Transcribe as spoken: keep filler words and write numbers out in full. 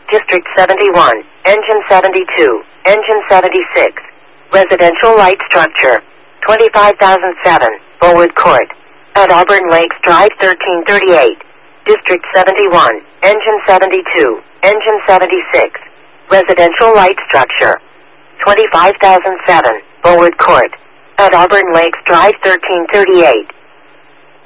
District seventy-one, Engine seventy-two, Engine seventy-six. Residential light structure. twenty-five thousand seven, Bullwood Court. At Auburn Lakes Drive thirteen thirty-eight. District seventy-one, Engine seventy-two, Engine seventy-six. Residential light structure. twenty-five thousand seven, Bullwood Court. At Auburn Lakes Drive thirteen thirty-eight.